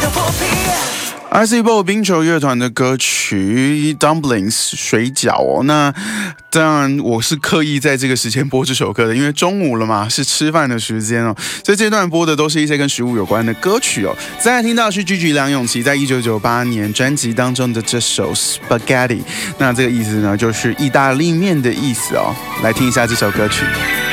RCBO 冰球乐团的歌曲 Dumplings 水饺哦，那当然我是刻意在这个时间播这首歌的，因为中午了嘛，是吃饭的时间哦。在这段播的都是一些跟食物有关的歌曲哦。再来听到是 Gigi 梁咏琪在1998年专辑当中的这首 Spaghetti， 那这个意思呢就是意大利面的意思哦。来听一下这首歌曲。